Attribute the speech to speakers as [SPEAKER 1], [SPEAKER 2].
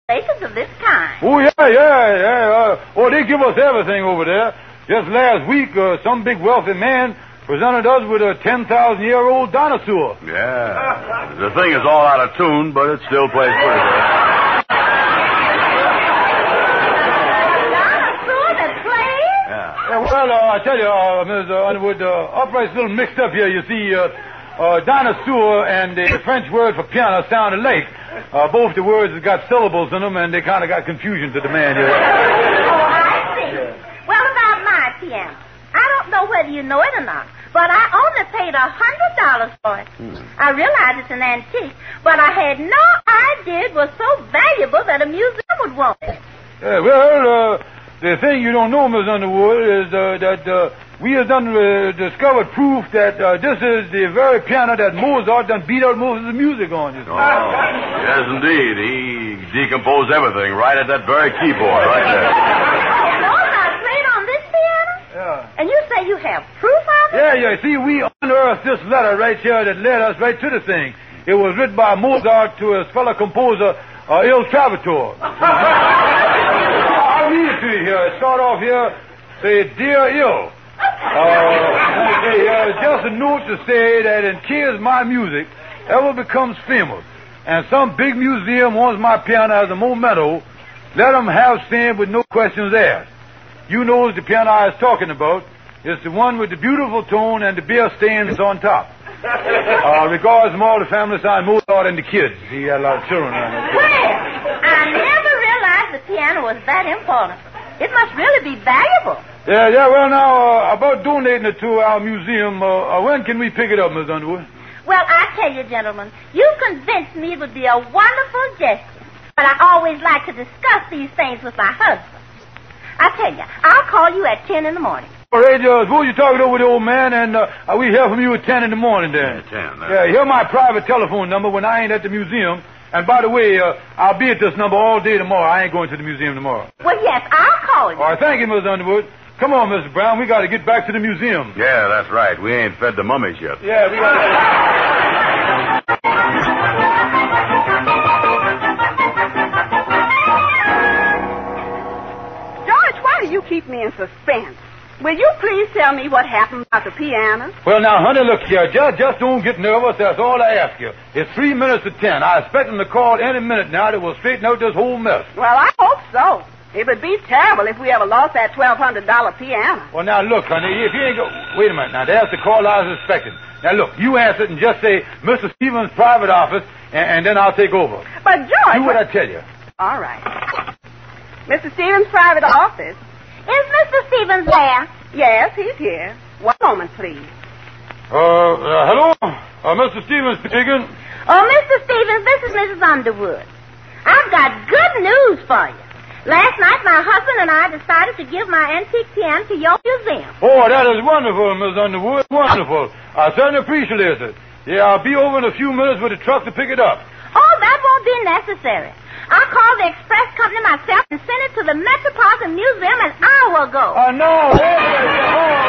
[SPEAKER 1] places of this kind.
[SPEAKER 2] Oh, yeah. They give us everything over there. Just last week, some big wealthy man presented us with a 10,000-year-old dinosaur.
[SPEAKER 3] Yeah. The thing is all out of tune, but it still plays pretty good.
[SPEAKER 2] Well, I tell you, Ms. Underwood, Upright's a little mixed up here. You see, dinosaur and the French word for piano sound alike. Both the words have got syllables in them, and they kind of got confusion to the man here.
[SPEAKER 1] Oh, I see. Well, about my piano, I don't know whether you know it or not, but I only paid $100 for it. I realize it's an antique, but I had no idea it was so valuable that a museum would want it.
[SPEAKER 2] The thing you don't know, Miss Underwood, is that we have discovered proof that this is the very piano that Mozart done beat out most of the music on.
[SPEAKER 3] Oh, yes, indeed. He decomposed everything right at that very keyboard right there.
[SPEAKER 1] Mozart played on this piano?
[SPEAKER 2] Yeah.
[SPEAKER 1] And you say you have proof of it?
[SPEAKER 2] Yeah. See, we unearthed this letter right here that led us right to the thing. It was written by Mozart to his fellow composer, Il Trovatore. I'll read it to you here. Start off here. Say, Dear Il. Just a note to say that in case my music ever becomes famous and some big museum wants my piano as a memento, let them have same with no questions asked. You know the piano I was talking about. It's the one with the beautiful tone and the beer stains on top. Regards from all the family side, Mozart and the kids. He had a lot of children around him.
[SPEAKER 1] Well, I never realized the piano was that important. It must really be valuable.
[SPEAKER 2] Yeah, well, now, about donating it to our museum, when can we pick it up, Miss Underwood?
[SPEAKER 1] Well, I tell you, gentlemen, you convinced me it would be a wonderful gesture. But I always like to discuss these things with my husband. I tell you, I'll call you at 10 in the morning.
[SPEAKER 2] All right, suppose you talk it over with the old man, and we hear from you at 10 in the morning then.
[SPEAKER 3] Yeah, 10.
[SPEAKER 2] Yeah, here's my private telephone number when I ain't at the museum. And by the way, I'll be at this number all day tomorrow. I ain't going to the museum tomorrow.
[SPEAKER 1] Well, yes, I'll call you.
[SPEAKER 2] All right, thank you, Miss Underwood. Come on, Mr. Brown. We got to get back to the museum.
[SPEAKER 3] Yeah, that's right. We ain't fed the mummies yet.
[SPEAKER 2] Yeah, we got to...
[SPEAKER 4] George, why do you keep me in suspense? Will you please tell me what happened about the piano?
[SPEAKER 2] Well, now, honey, look here. Just don't get nervous. That's all I ask you. It's 3 minutes to 10. I expect them to call any minute now that will straighten out this whole mess.
[SPEAKER 4] Well, I hope so. It would be terrible if we ever lost that $1,200 piano.
[SPEAKER 2] Well, now, look, honey, if you ain't go... Wait a minute. Now, there's the call I was expecting. Now, look, you answer it and just say, Mr. Stevens' private office, and then I'll take over.
[SPEAKER 4] But, George...
[SPEAKER 2] Do what I tell you.
[SPEAKER 4] All right. Mr. Stevens' private office.
[SPEAKER 1] Is Mr. Stevens there?
[SPEAKER 4] Yes, he's here. One moment, please.
[SPEAKER 2] Hello? Mr. Stevens speaking.
[SPEAKER 1] Oh, Mr. Stevens, this is Mrs. Underwood. I've got good news for you. Last night, my husband and I decided to give my antique piano to your museum.
[SPEAKER 2] Oh, that is wonderful, Miss Underwood. Wonderful. I certainly appreciate it. Yeah, I'll be over in a few minutes with a truck to pick it up.
[SPEAKER 1] Oh, that won't be necessary. I'll call the express company myself and send it to the Metropolitan Museum an hour ago.
[SPEAKER 2] No.